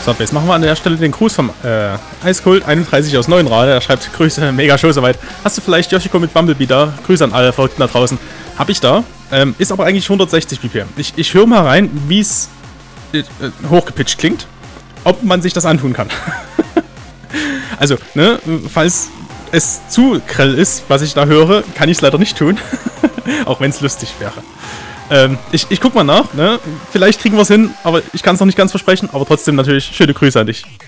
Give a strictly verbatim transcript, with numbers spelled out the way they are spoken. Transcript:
So, jetzt machen wir an der Stelle den Gruß vom äh, Eiskult einunddreißig aus Neuenrade. Er schreibt Grüße, mega Show soweit. Hast du vielleicht Yoshiko mit Bumblebee da? Grüße an alle Verrückten da draußen. Hab ich da. Ähm, ist aber eigentlich hundertsechzig B P M. Ich, ich höre mal rein, wie es äh, hochgepitcht klingt. Ob man sich das antun kann. Also, ne, falls es zu grell ist, was ich da höre, kann ich es leider nicht tun. Auch wenn es lustig wäre. Ähm, ich, ich guck mal nach, ne? Vielleicht kriegen wir es hin, aber ich kann es noch nicht ganz versprechen. Aber trotzdem natürlich schöne Grüße an dich.